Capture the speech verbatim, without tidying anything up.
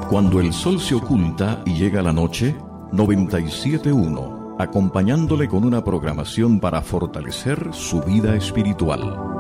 Cuando el sol se oculta y llega la noche, noventa y siete punto uno, acompañándole con una programación para fortalecer su vida espiritual.